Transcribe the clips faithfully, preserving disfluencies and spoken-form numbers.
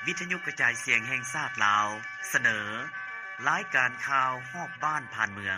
วิทยุกระจายเสียงแห่งชาติลาวเสนอรายการข่าวฮอบบ้านผ่านเมือง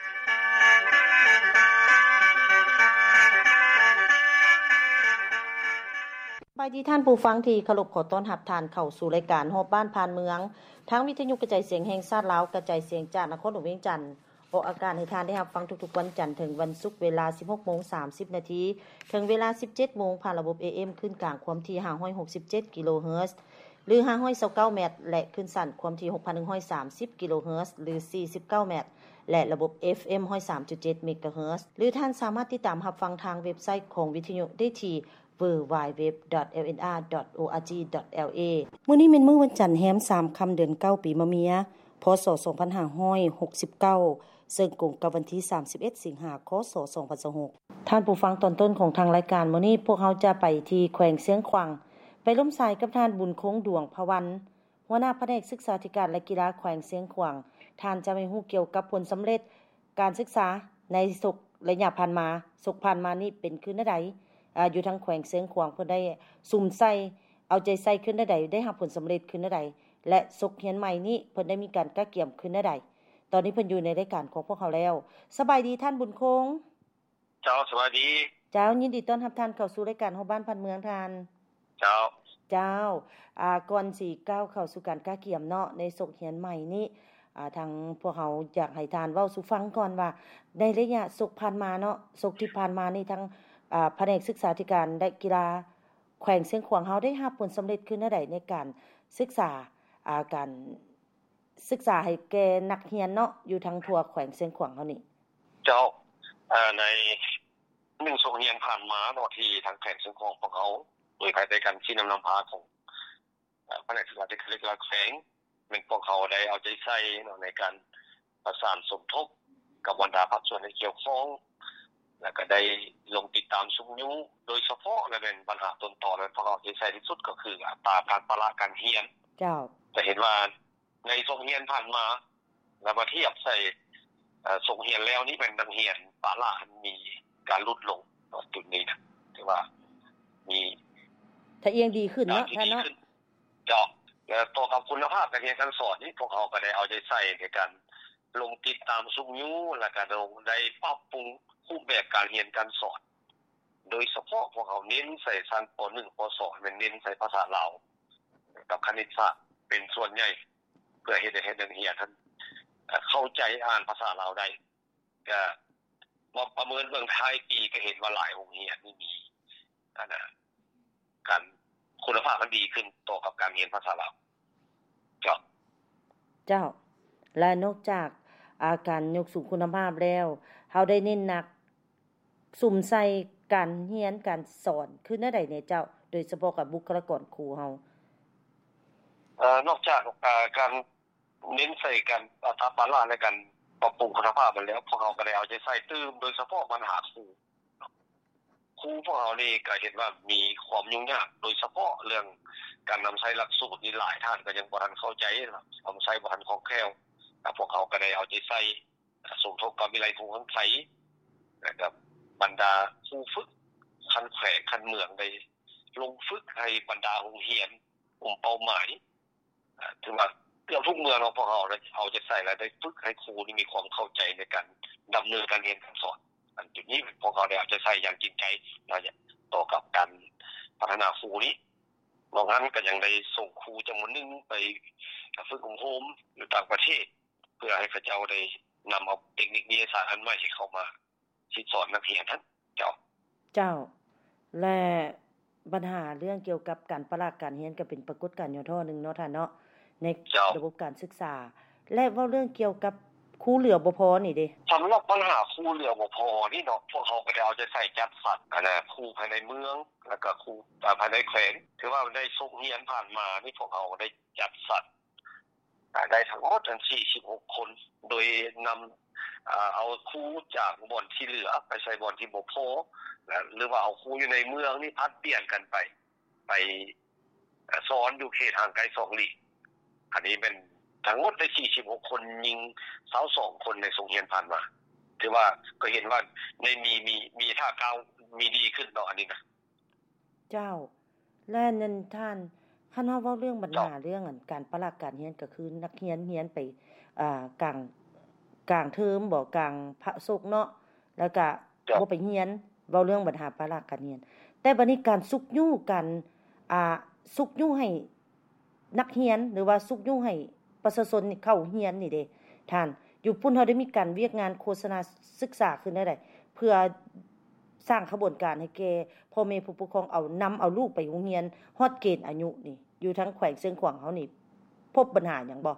ไปที่ท่านผู้ฟังที่เคารพขอต้อนรับท่านเข้าสู่รายการฮอบบ้านผ่านเมืองทางวิทยุกระจายเสียงแห่งชาติลาวกระจายเสียงจากนครหลวงเวียงจันทน์ออกอากาศให้ท่านได้รับฟังทุกๆวันจันทร์ถึงวันศุกร์เวลา สิบหกโมงสามสิบ นาทีถึงเวลา สิบเจ็ดโมงผ่านระบบ เอ เอ็ม ขึ้นกลางความถี่ห้าร้อยหกสิบเจ็ดกิโลเฮิรตซ์หรือห้าร้อยยี่สิบเก้าเมตรและขึ้นสั้นความถี่ หกพันหนึ่งร้อยสามสิบกิโลเฮิรตซ์หรือสี่สิบเก้าเมตรและระบบ เอฟ เอ็ม หนึ่งร้อยสามจุดเจ็ด เมกะเฮิรตซ์หรือท่านสามารถติดตามรับฟังทางเว็บไซต์ของวิทยุได้ที่ ดับเบิลยู ดับเบิลยู ดับเบิลยู ดอท แอล เอ็น อาร์ ดอท โอ อาร์ จี ดอท แอล เอ มื้อนี้เป็นมื้อวันจันทร์แรมสามค่ำเดือนเก้าปีมะเมียพ.ศ. สองพันห้าร้อยหกสิบเก้าซึ่งตรงกับวันที่สามสิบเอ็ดสิงหาคม สองพันยี่สิบหกท่านผู้ฟังตอนต้นของทางรายการมื้อนี้พวกเราจะไปที่แขวงเสียงขวางไปร่วมสายกับท่านบุญคงดวงพวันหัวหน้าแผนกศึกษาธิการและกีฬาแขวงเสียงขวางท่านจะให้ฮู้เกี่ยวกับผลสำเร็จการศึกษาในสุกระยะผ่านมาสุกผ่านมานี่เป็นคือใดอ่าอยู่ทางแขวงเสียงขวางเพิ่นได้สุ่มใส่เอาใจใส่ขึ้นใดได้รับผลสำเร็จขึ้นใดและสุกเรียนใหม่นี้เพิ่นได้มีการกะเกี่ยมขึ้นใดตอนนี้เพิ่นอยู่ในรายการของพวกเขาแล้วสบายดีท่านบุญคงเจ้าสวัสดีเจ้ายินดีต้อนรับท่านเข้าสู่รายการฮอบบ้านพันเมืองท่านเจ้าเจ้าอ่าก่อนสิก้าวเข้าสู่การกะเกี่ยมเนาะในสุกเรียนใหม่นี้อ่าทางพวกเขาอยากให้ท่านเว้าสู่ฟังก่อนว่าในระยะสุกผ่านมาเนาะสุกที่ผ่านมานี่ทั้งอ่าแผนกศึกษาธิการและกีฬาแขวงเสียงขวางเฮาได้รับผลสำเร็จขึ้นใดในการศึกษาอ่าการศึกษาให้แก่นักเรียนเนาะอยู่ทางทั่วแขวงเสียงขวางเฮานี่เจ้าเอ่อในหนึ่งสุกเรียนผ่านมาเนาะที่ทางแขวงเสียงขวางพวกเขาโดยภายใต้การชี้นำนำพาของเอ่อแผนกศึกษาธิการและกีฬาแขวงเป็นพวกเขาได้เอาใจใส่เนาะในการประสานสมทบกับบรรดาภาคส่วนที่เกี่ยวข้องแล้วก็ได้ลงติดตามชุมนุมโดยเฉพาะและเป็นปัญหาต้นตอและพวกเขาที่ใส่ที่สุดก็คืออัตราการปราการเรียนเจ้าจะเห็นว่าในโรงเรียนผ่านมาแล้วมาเทียบใส่เอ่อโรงเรียนแล้วนี่เป็นโรงเรียนปรามีการลดลงจุดนี้นะถือว่ามีถ้าเอียงดีขึ้นเนาะท่านเนาะเจ้าแล้วตัวกับคุณภาพการเรียนการสอนนี่พวกเขาก็ได้เอาใจใส่ในการลงติดตามชุมนุมและก็ได้ปรับปรุงรูปแบบการเรียนการสอนโดยเฉพาะพวกเขาเน้นใส่ชั้นป หนึ่ง ป สอง เน้นใส่ภาษาลาวกับคณิตศาสตร์เป็นส่วนใหญ่เพื่อเฮ็ดให้นักเรียนท่านเข้าใจอ่านภาษาลาวได้ก็ว่าประเมินเบื้องท้ายปีก็เห็นว่าหลายโรงเรียนนี่มีอันน่ะการคุณภาพมันดีขึ้นต่อกับการเรียนภาษาลาวเจ้าเจ้าและนอกจากอาการยกสูงคุณภาพแล้วเฮาได้เน้นหนักสุ่มใส่การเรียนการสอนคือแนวใดเนี่ยเจ้าโดยเฉพาะกับบุคลากรครูเฮาเอ่อนอกจากเอ่อการเน้นใส่กันอัตราปราในการปรับปรุงคุณภาพมันแล้วพวกเราก็ได้เอาใจใส่ตื้มโดยเฉพาะปัญหาครูครูพวกเรานี่ก็เห็นว่ามีความยุ่งยากโดยเฉพาะเรื่องการนําใช้หลักสูตรนี่หลายท่านก็ยังบ่ทันเข้าใจเนาะนําใช้บ่ทันคล่องแคล่วแต่พวกเขาก็ได้เอาใจใส่สมทบกับวิทยาลัยครูของไทยนะครับบรรดาครูฝึกคันแขวงคันเมืองได้ลงฝึกให้บรรดาโรงเรียนกลุ่มเป้าหมายถึงว่าเกือบทุกเมืองเนาะพวกเราได้เอาใจใส่และได้ฝึกให้ครูนี่มีความเข้าใจในการดําเนินการเรียนการสอนอันจุดนี้พวกเราได้เอาใจใส่อย่างจริงใจเราจะต่อกับการพัฒนาครูนี้บางครั้งก็ยังได้ส่งครูจำนวนนึงไปฝึกอบรมอยู่ต่างประเทศเพื่อให้เขาเจ้าได้นําเอาเทคนิควิทยาศาสตร์อันใหม่เข้ามาสอนนักเรียนท่านเจ้าเจ้าและปัญหาเรื่องเกี่ยวกับการปราการเรียนก็เป็นปรากฏการณ์ย่อท่อนึงเนาะท่านเนาะในระบบการศึกษาและเว้าเรื่องเกี่ยวกับครูเหลือบ่พอนี่เด้สําหรับปัญหาครูเหลือบ่พอนี่เนาะพวกเขาก็ได้เอาใจใส่จัดสรรอันน่ะครูภายในเมืองแล้วก็ครูภายในแขวงถือว่าได้ส่งเรียนผ่านมานี่พวกเขาได้จัดสรรได้ทั้งหมดทั้งสี่สิบหกคนโดยนําอ่าเอาครูจากบ่อนที่เหลือไปใส่บ่อนที่บ่พอหรือว่าเอาครูอยู่ในเมืองนี่พัดเปลี่ยนกันไปไปสอนอยู่เขตห่างไกลสองหลีอันนี้เป็นทั้งหมดได้สี่สิบหกคนยิงยี่สิบสองคนในโรงเรียนผ่านมาถือว่าก็เห็นว่าในมีมีมีท่าก้าวมีดีขึ้นเนาะอันนี้นะเจ้าและนั้นท่านคันเฮาเว้าเรื่องปัญหาเรื่องอันการปรับการเรียนก็คือนักเรียนเรียนไปอ่ากลางกลางเทอมบ่กลางภาคศุกร์เนาะแล้วก็บ่ไปเรียนเว้าเรื่องปัญหาปรับการเรียนแต่บัดนี้การสุกยู่กันอ่าสุกยู่ให้นักเรียนหรือว่าสุกยู่ให้ประชาชนเข้าเรียนนี่เด้ท่านอยู่พุ่นเฮาได้มีการเวียกงานโฆษณาศึกษาขึ้นได้ได้เพื่อสร้างขบวนการให้แก่พ่อแม่ผู้ปกครองเอานําเอาลูกไปโรงเรียนฮอดเกณฑ์อายุนี่อยู่ทั้งแขวงเชียงขวางเฮานี่พบปัญหาหยังบ่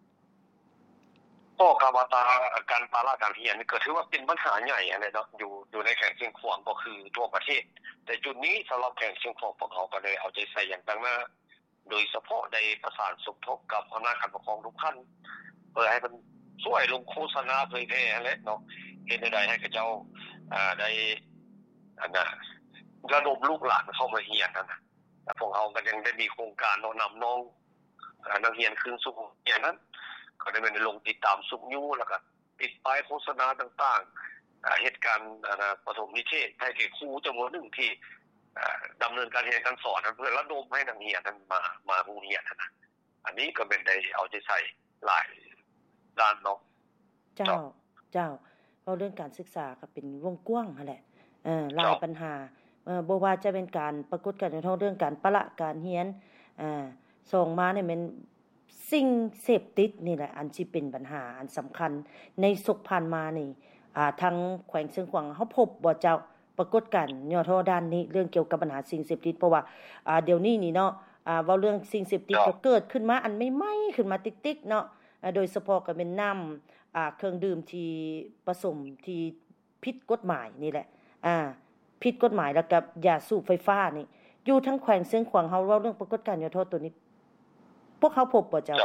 ก็กาวาตาการปราการเรียนก็ถือว่าเป็นปัญหาใหญ่อันนี้เนาะอยู่อยู่ในแขวงเชียงขวางก็คือทั่วประเทศแต่จุดนี้สำหรับแขวงเชียงขวางพวกเขาก็ได้เอาใจใส่อย่างต่างหน้าโดยเฉพาะได้ประสานสมทบกับคณะการปกครองทุกขั้นเพื่อให้มันช่วยลงโฆษณาเผยแพร่แหละเนาะเฮ็ดได้ให้กับเจ้าอ่าได้อันน่ะระดมลูกหลานเข้ามาเรียนนั่นน่ะพวกเขาก็ยังได้มีโครงการแนะนําน้องนักเรียนคืนสู่เรียนนั้นก็ได้ไปลงติดตามสุขยูแล้วก็ติดป้ายโฆษณาต่างๆอ่าเหตุการณ์อ่าปฐมนิเทศให้แก่ครูจำนวนหนึ่งที่อ่าดำเนินการเรียนการสอนเพื่อระดมให้นักเรียนนั้นมามาโรงเรียนนะอันนี้ก็เป็นได้เอาใจใส่หลายด้านเนาะเจ้าเจ้าเว้าเรื่องการศึกษาก็เป็นวงกว้างนั่นแหละเอ่อหลายปัญหาเอ่อบ่ว่าจะเป็นการปรากฏการณ์เรื่องการประการเรียนอ่าส่งมาเนี่ยมันสิ่งเสพติดนี่แหละอันสิเป็นปัญหาอันสำคัญในสุขผ่านมานี่อ่าทางแขวงเชียงขวางเฮาพบบ่เจ้าปรากฏการณ์ย่อท่อด้านนี้เรื่องเกี่ยวกับปัญหาสิ่งเสพติดเพราะว่าอ่าเดี๋ยวนี้นี่เนาะอ่าเว้าเรื่องสิ่งเสพติดก็เกิดขึ้นมาอันใหม่ๆขึ้นมาติ๊กๆเนาะโดยเฉพาะก็เป็นน้ำอ่าเครื่องดื่มที่ผสมที่ผิดกฎหมายนี่แหละอ่าผิดกฎหมายแล้วก็ยาสูบไฟฟ้านี่อยู่ทั้งแขวงเชียงขวางเฮาเว้าเรื่องปรากฏการณ์ย่อท่อตัวนี้พวกเขาพบบ่เจ้า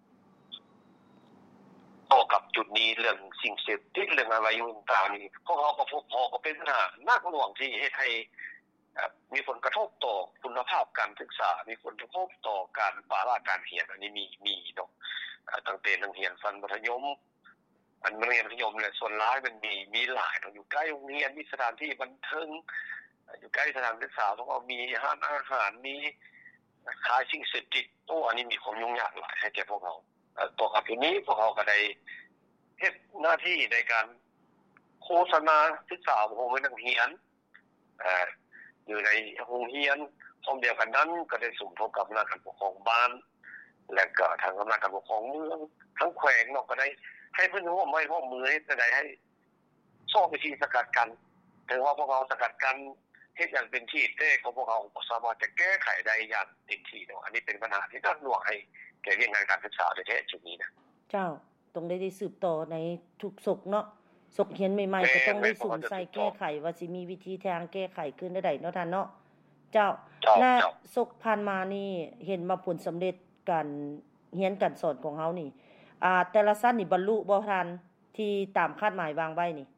ต่อกับจุดนี้เรื่องสิ่งเสพติดเรื่องอะไรต่างๆนี่พวกเขาก็พบพอก็เป็นปัญหาหนักหน่วงที่เฮ็ดให้มีผลกระทบต่อคุณภาพการศึกษามีผลกระทบต่อการปราการเรียนอันนี้มีมีเนาะตั้งแต่นักเรียนชั้นมัธยมอันนักเรียนมัธยมเนี่ยส่วนหลายมันมีมีหลายเนาะอยู่ใกล้โรงเรียนมีสถานที่บันเทิงอยู่ใกล้สถานศึกษาแล้วก็มีร้านอาหารมีขายสิ่งเสพติดโอ้อันนี้มีความยุ่งยากหลายให้แก่พวกเราตัวกับทีนี้พวกเราก็ได้เฮ็ดหน้าที่ในการโฆษณาศึกษาของนักเรียนเอ่ออยู่ในโรงเรียนพร้อมเดียวกันนั้นก็ได้สมทบกับคณะการปกครองบ้านและก็ทางคณะการปกครองเมืองทั้งแขวงเนาะก็ได้ให้เพิ่นร่วมไม้ร่วมมือให้ได้ให้สอบวิธีสกัดกันถึงว่าพวกเราสกัดกันเฮ็ดอย่างเป็นที่แต่ของพวกเราสามารถจะแก้ไขได้อย่างเต็มที่เนาะอันนี้เป็นปัญหาที่น่าหน่วงให้แก่เรื่องงานการศึกษาโดยแท้จุดนี้นะเจ้าต้องได้ได้สืบต่อในทุกศกเนาะศกเรียนใหม่ๆก็ต้องได้สุ่มใส่แก้ไขว่าสิมีวิธีทางแก้ไขขึ้นได้เนาะท่านเนาะเจ้าและศกผ่านมานี่เห็นมาผลสําเร็จการเรียนการสอนของเฮานี่อ่าแต่ละชั้นนี่บรรลุบ่ทันที่ตามคาดหมายวางไว้นี่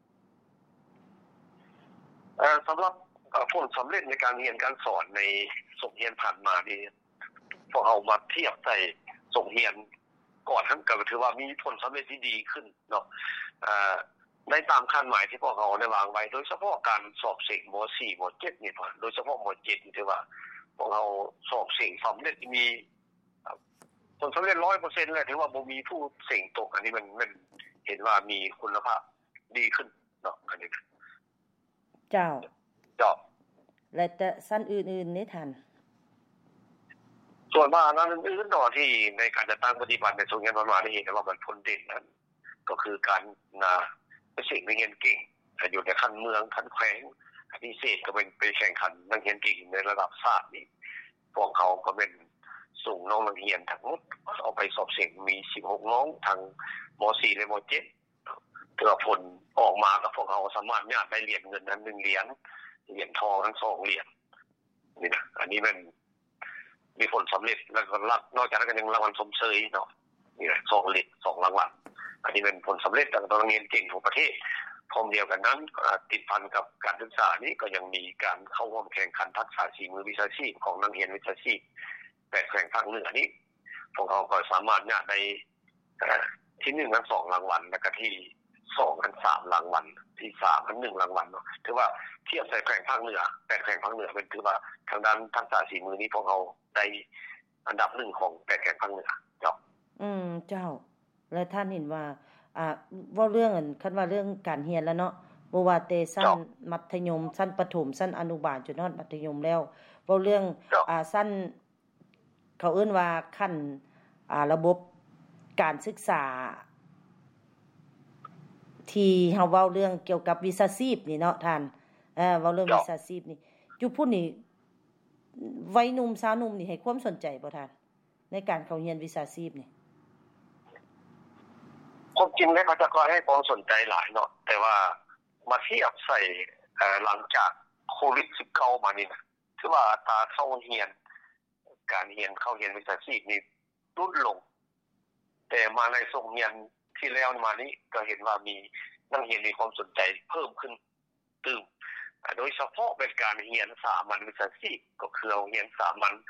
เอ่อสําหรับผลสําเร็จในการเรียนการสอนในศกเรียนผ่านมานี่พวกเฮามาเทียบใส่ศกเรียนก่อนทั้งก็ถือว่ามีผลสําเร็จที่ดีขึ้นเนาะเอ่อในตามคาดหมายที่พวกเราได้วางไว้โดยเฉพาะการสอบเสกม.สี่ ม.เจ็ด นี่พ่อโดยเฉพาะม.เจ็ด นี่ถือว่าพวกเราสอบเสกสําเร็จมีผลสําเร็จ ร้อยเปอร์เซ็นต์ แล้วถือว่าบ่มีผู้เสี่ยงตกอันนี้มันมันเห็นว่ามีคุณภาพดีขึ้นเนาะอันนี้เจ้าเจ้าและแต่ชั้นอื่นๆนี่ท่านส่วนมากนั้นอื่นๆต่อที่ในการจัดตั้งปฏิบัติในส่วนงานประมาณนี้เห็นว่ามันผลเด่นนั้นก็คือการนาเป็นสิ่งที่เรียนเก่งอยู่ในขั้นเมืองขั้นแขวงพิเศษก็เป็นไปแข่งขันนักเรียนเก่งในระดับชาตินี่พวกเขาก็เป็นส่งน้องนักเรียนทั้งหมดเอาไปสอบเสียงมีสิบหกน้องทางม.สี่ และม.เจ็ด เพื่อผลออกมากับพวกเขาสามารถญาติได้เหรียญเงินนั้นหนึ่งเหรียญเหรียญทองทั้งสองเหรียญนี่นะอันนี้มันมีผลสําเร็จแล้วก็รับนอกจากนั้นก็ยังรางวัลสมเชยเนาะนี่แหละสองเหรียญสองรางวัลอันนี้เป็นผลสําเร็จของนักเรียนเก่งของประเทศพร้อมเดียวกันนั้นติดพันกับการศึกษานี้ก็ยังมีการเข้าร่วมแข่งขันทักษะฝีมือวิชาชีพของนักเรียนวิชาชีพแต่แข่งภาคเหนือนี้พวกเขาก็สามารถญาติได้ที่หนึ่งและสองรางวัลแล้วก็ที่สองและสามรางวัลที่สามและหนึ่งรางวัลเนาะถือว่าเทียบใส่แข่งภาคเหนือแต่แข่งภาคเหนือเป็นถือว่าทางด้านทักษะฝีมือนี้พวกเขาได้อันดับหนึ่งของแปดแห่งภาคเหนือเจ้าอืมเจ้าแล้วท่านเห็นว่าอ่าเว้าเรื่องอันคันว่าเรื่องการเรียนแล้วเนาะบ่ว่าแต่ชั้นมัธยมชั้นประถมชั้นอนุบาลจนฮอดมัธยมแล้วเว้าเรื่องอ่าชั้นเขาเอิ้นว่าขั้นอ่าระบบการศึกษาที่เฮาเว้าเรื่องเกี่ยวกับวิชาชีพนี่เนาะท่านเอ่อเว้าเรื่องวิชาชีพนี่อยู่พุ่นนี่วัยหนุ่มสาวหนุ่มนี่ให้ความสนใจบ่ท่านในการเข้าเรียนวิชาชีพนี่ความจริงแล้วเขาจะก็ให้ความสนใจหลายเนาะแต่ว่ามาเทียบใส่เอ่อหลังจากโควิดสิบเก้ามานี่นะคือว่าอัตราเข้าเรียนการเรียนเข้าเรียนวิชาชีพนี่ลดลงแต่มาในส่งเรียนที่แล้วมานี้ก็เห็นว่ามีนักเรียนมีความสนใจเพิ่มขึ้นตึมโดยเฉพาะเป็นการเรียนสามัญวิชาชีพก็คือเรียนสามัญ